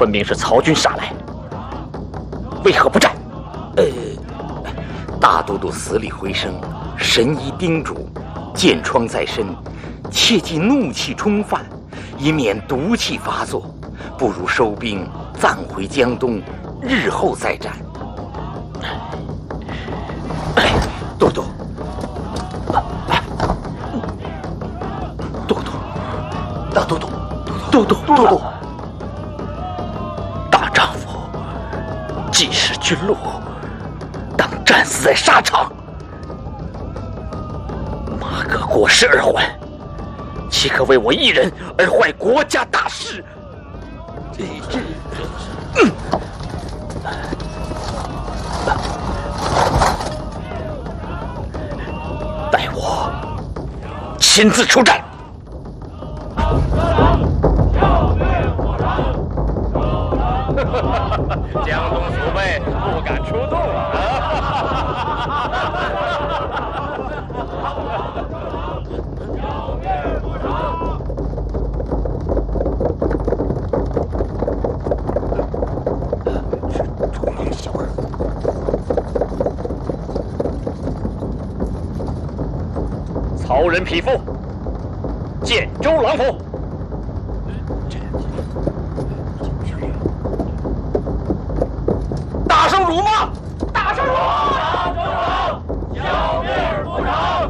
分明是曹军杀来，为何不战？ 大都督死里回生，神医叮嘱，箭疮在身，切忌怒气冲犯，以免毒气发作。不如收兵，暂回江东，日后再战。都督，大都督，都督， 大丈夫既失军路，当战死在沙场。马革国事而还，岂可为我一人而坏国家大事？待我亲自出战。 江东鼠辈不敢出动啊！曹人匹夫，建州郎府。大圣辱骂！大圣辱骂！